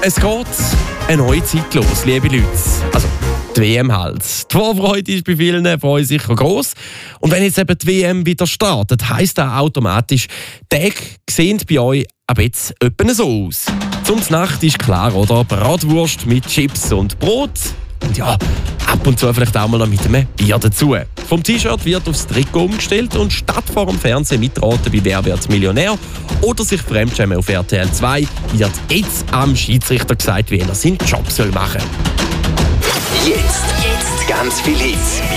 Es geht eine neue Zeit los, liebe Leute. Also, die WM halt. Die Vorfreude ist bei vielen von euch sicher gross. Und wenn jetzt eben die WM wieder startet, heisst das automatisch, die Tage sehen bei euch ab jetzt etwa so aus. Zum Nacht ist klar, oder? Bratwurst mit Chips und Brot. Und ja, ab und zu vielleicht auch mal noch mit einem Bier dazu. Vom T-Shirt wird aufs Trikot umgestellt und statt vor dem Fernsehen mitraten bei «Wer wird Millionär» oder sich fremdschämen auf RTL 2, wird jetzt am Schiedsrichter gesagt, wie er seinen Job machen soll. Jetzt ganz viel Hits.